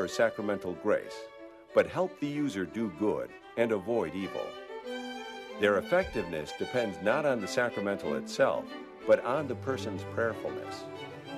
sacramental grace, but help the user do good and avoid evil. Their effectiveness depends not on the sacramental itself, but on the person's prayerfulness.